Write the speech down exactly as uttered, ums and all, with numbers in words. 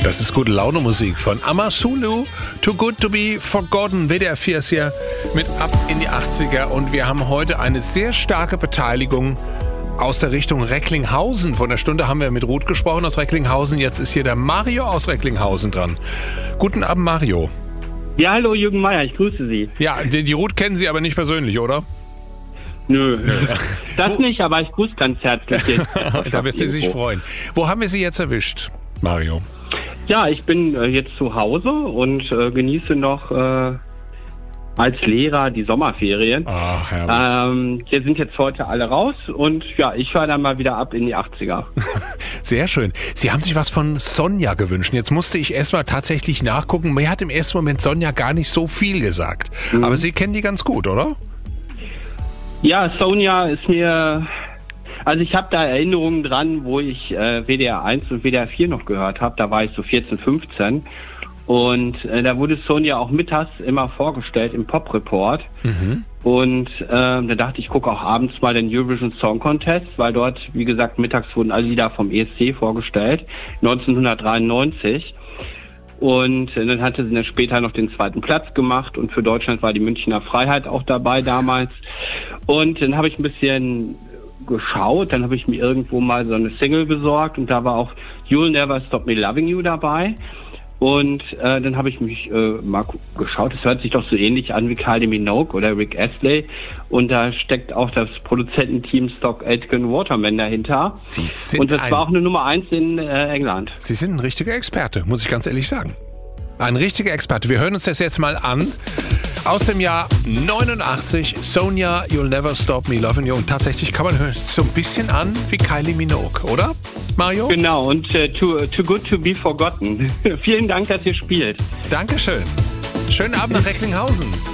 Das ist gute Laune Musik von Amazulu, Too Good To Be Forgotten. W D R vier ist hier mit ab in die achtziger und wir haben heute eine sehr starke Beteiligung aus der Richtung Recklinghausen. Von der Stunde haben wir mit Ruth gesprochen aus Recklinghausen. Jetzt ist hier der Mario aus Recklinghausen dran. Guten Abend, Mario. Ja, hallo Jürgen Meier, ich grüße Sie. Ja, die, die Ruth kennen Sie aber nicht persönlich, oder? Nö, Nö. das nicht, aber ich grüße ganz herzlich. Da wird sie sich freuen. Wo haben wir Sie jetzt erwischt, Mario? Ja, ich bin äh, jetzt zu Hause und äh, genieße noch äh, als Lehrer die Sommerferien. Ach, herrlich. Ähm, wir sind jetzt heute alle raus und ja, ich fahre dann mal wieder ab in die achtziger. Sehr schön. Sie haben sich was von Sonja gewünscht. Jetzt musste ich erstmal tatsächlich nachgucken. Mir hat im ersten Moment Sonja gar nicht so viel gesagt. Mhm. Aber Sie kennen die ganz gut, oder? Ja, Sonja ist mir... Also ich habe da Erinnerungen dran, wo ich äh, W D R eins und W D R vier noch gehört habe. Da war ich so vierzehn, fünfzehn. Und äh, da wurde Sonja auch mittags immer vorgestellt im Pop-Report. Mhm. Und äh, da dachte ich, gucke auch abends mal den Eurovision Song Contest, weil dort, wie gesagt, mittags wurden alle Lieder vom E S C vorgestellt, neunzehnhundertdreiundneunzig. Und äh, dann hatte sie dann später noch den zweiten Platz gemacht und für Deutschland war die Münchner Freiheit auch dabei damals. Und dann habe ich ein bisschen geschaut, dann habe ich mir irgendwo mal so eine Single besorgt und da war auch You'll Never Stop Me Loving You dabei. Und äh, dann habe ich mich äh, mal geschaut, es hört sich doch so ähnlich an wie Kylie Minogue oder Rick Astley. Und da steckt auch das Produzententeam Stock Aitken Waterman dahinter. Sie sind und das ein, war auch eine Nummer eins in äh, England. Sie sind ein richtiger Experte, muss ich ganz ehrlich sagen. Ein richtiger Experte. Wir hören uns das jetzt mal an. Aus dem Jahr neunundachtzig, Sonja, You'll Never Stop Me Loving You. Und tatsächlich kann man hören, so ein bisschen an wie Kylie Minogue, oder, Mario? Genau, und äh, too, too Good To Be Forgotten. Vielen Dank, dass ihr spielt. Dankeschön. Schönen Abend nach Recklinghausen.